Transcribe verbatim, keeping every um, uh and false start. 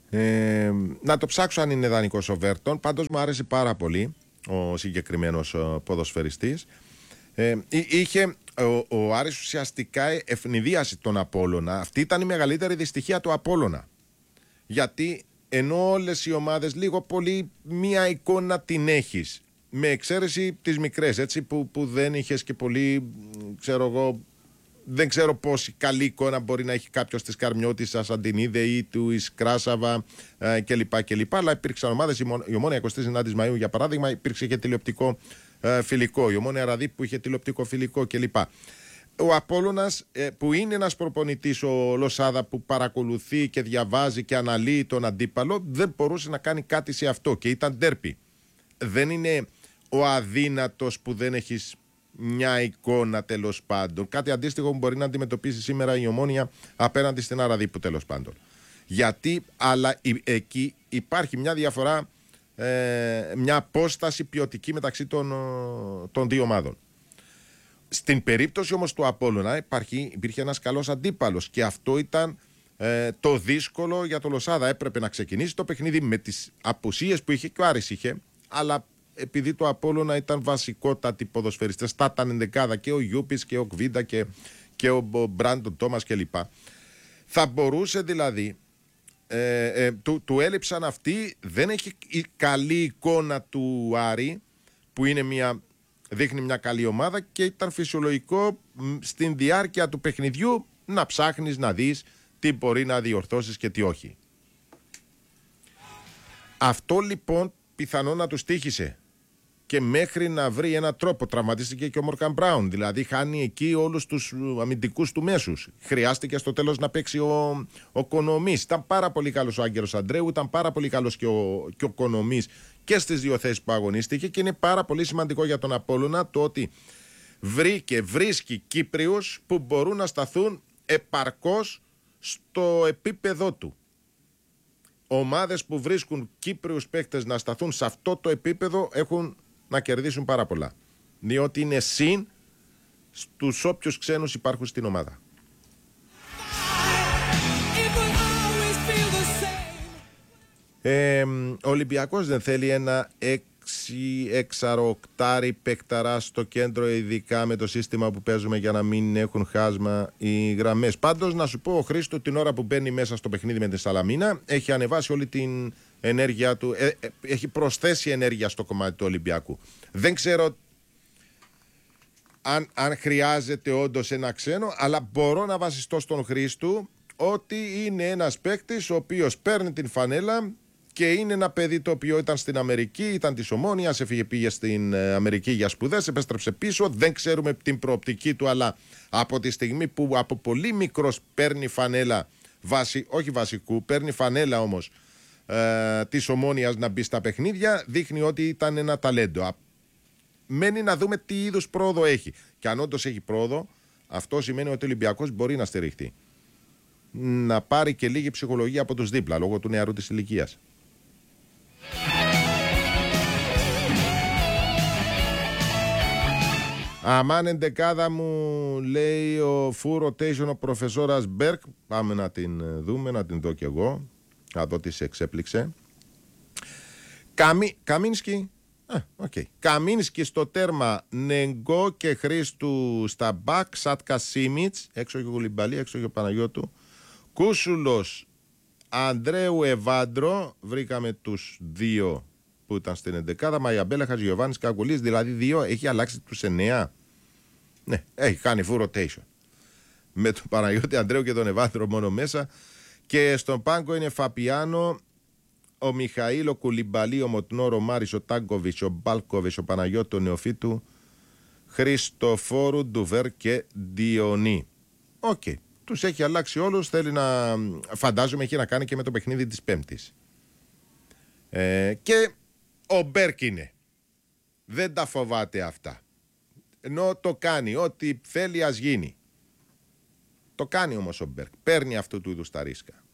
Ε, να το ψάξω αν είναι δανεικός ο Βέρτον. Πάντως μου άρεσε πάρα πολύ ο συγκεκριμένος ποδοσφαιριστής. Ε, είχε, ο, ο Άρης ουσιαστικά ευνηδίασε τον Απόλλωνα. Αυτή ήταν η μεγαλύτερη δυστυχία του Απόλλωνα. Γιατί ενώ όλες οι ομάδες λίγο πολύ μία εικόνα την έχεις, με εξαίρεση τις μικρές, έτσι, που, που δεν είχες και πολύ, ξέρω εγώ, δεν ξέρω πόση καλή εικόνα μπορεί να έχει κάποιος της Καρμιώτης, Ασαντινίδε ή του Ισκράσαβα ε, κλπ, κλπ. Αλλά υπήρξαν ομάδες, η Ομόνοια εικοστή ενάτη Μαΐου για παράδειγμα, υπήρξε και τηλεοπτικό ε, φιλικό, η Ομόνοια Ραδίπ που είχε τηλεοπτικό φιλικό κλπ. Ο Απόλλωνας ε, που είναι ένας προπονητής, ο Λοσάδα, που παρακολουθεί και διαβάζει και αναλύει τον αντίπαλο, δεν μπορούσε να κάνει κάτι σε αυτό και ήταν ντέρπι. Δεν είναι ο αδύνατος που δεν έχεις μια εικόνα, τέλος πάντων. Κάτι αντίστοιχο που μπορεί να αντιμετωπίσει σήμερα η Ομόνοια απέναντι στην Αραδίπου, τέλος πάντων. Γιατί, αλλά εκεί υπάρχει μια διαφορά, ε, μια απόσταση ποιοτική μεταξύ των, των δύο ομάδων. Στην περίπτωση όμως του Απόλλωνα υπάρχει, υπήρχε ένας καλός αντίπαλος και αυτό ήταν ε, το δύσκολο για το Λοσάδα. Έπρεπε να ξεκινήσει το παιχνίδι με τις απουσίες που είχε και ο Άρης είχε, αλλά επειδή το Απόλλωνα ήταν βασικότατοι ποδοσφαιριστές, τα ήταν ενδεκάδα και ο Γιούπης και ο Κβίντα και, και ο Μπράντον Τόμας κλπ. Θα μπορούσε δηλαδή, ε, ε, του, του έλειψαν αυτοί, δεν έχει η καλή εικόνα του Άρη που είναι μια, δείχνει μια καλή ομάδα και ήταν φυσιολογικό στην διάρκεια του παιχνιδιού να ψάχνεις να δεις τι μπορεί να διορθώσεις και τι όχι. Αυτό λοιπόν πιθανόν να του τύχησε. Και μέχρι να βρει έναν τρόπο, τραυματίστηκε και ο Μόρκαν Μπράουν. Δηλαδή, χάνει εκεί όλους τους αμυντικούς του μέσους. Χρειάστηκε στο τέλος να παίξει ο, ο Κονομής. Ήταν πάρα πολύ καλός ο Άγγελος Αντρέου, ήταν πάρα πολύ καλός και ο, και ο Κονομής και στις δύο θέσεις που αγωνίστηκε. Και είναι πάρα πολύ σημαντικό για τον Απόλλωνα το ότι βρήκε, βρίσκει Κύπριους που μπορούν να σταθούν επαρκώς στο επίπεδό του. Ομάδες που βρίσκουν Κύπριους παίκτες να σταθούν σε αυτό το επίπεδο έχουν να κερδίσουν πάρα πολλά. Διότι είναι συν στους όποιους ξένους υπάρχουν στην ομάδα. Ε, ο Ολυμπιακός δεν θέλει ένα έξι εξαροκτάρι παικταρά στο κέντρο, ειδικά με το σύστημα που παίζουμε, για να μην έχουν χάσμα οι γραμμές. Πάντως να σου πω, ο Χρήστο την ώρα που μπαίνει μέσα στο παιχνίδι με τη Σαλαμίνα έχει ανεβάσει όλη την ενέργεια του, ε, ε, έχει προσθέσει ενέργεια στο κομμάτι του Ολυμπιακού. Δεν ξέρω αν, αν χρειάζεται όντως ένα ξένο, αλλά μπορώ να βασιστώ στον Χρήστο ότι είναι ένας παίκτης ο οποίος παίρνει την φανέλα και είναι ένα παιδί το οποίο ήταν στην Αμερική, ήταν της Ομόνοιας, έφυγε, πήγε στην Αμερική για σπουδές, επέστρεψε πίσω, δεν ξέρουμε την προοπτική του, αλλά από τη στιγμή που από πολύ μικρός παίρνει φανέλα, βάση, όχι βασικού, παίρνει φανέλα όμως ε, της Ομόνοιας να μπει στα παιχνίδια, δείχνει ότι ήταν ένα ταλέντο. Μένει να δούμε τι είδους πρόοδο έχει. Και αν όντως έχει πρόοδο, αυτό σημαίνει ότι ο Ολυμπιακός μπορεί να στηριχτεί. Να πάρει και λίγη ψυχολογία από τους δίπλα, λόγω του νεαρού της ηλικίας. Αμάν εντεκάδα μου, λέει ο full rotation ο προφεσόρας Μπέρκ. Πάμε να την δούμε, να την δω κι εγώ. Να δω τι σε εξέπληξε. Καμί... Καμίνσκι. Α, okay. Καμίνσκι στο τέρμα, Νεγκό και Χρήστου στα μπακ, Σάτκα Σίμιτς, έξω και ο Γουλιμπαλί, έξω και ο Παναγιώτου. Κούσουλος, Ανδρέου Ευάντρο, βρήκαμε τους δύο που ήταν στην εντεκάδα, Μαϊαμπέλα, Χατζιωβάνης, Κακουλής, δηλαδή δύο, έχει αλλάξει τους εννέα. Ναι, έχει κάνει full rotation. Με τον Παναγιώτη Ανδρέου και τον Ευάντρο μόνο μέσα. Και στον πάγκο είναι Φαπιάνο, ο Μιχαήλ, ο Κουλιμπαλί, ο Μοτνόρο, ο Μάρης, ο Τάγκοβιτς, ο Μπάλκοβιτς, ο Παναγιώτη, ο Νεοφίτου, Χριστοφόρου, Ντουβέρ και Διονύ. Οκ. Okay. Τους έχει αλλάξει όλους, θέλει να, φαντάζομαι έχει να κάνει και με το παιχνίδι της Πέμπτης. Ε, και ο Μπέρκ είναι. Δεν τα φοβάται αυτά. Ενώ το κάνει, ό,τι θέλει ας γίνει. Το κάνει όμως ο Μπέρκ. Παίρνει αυτού του είδους τα ρίσκα.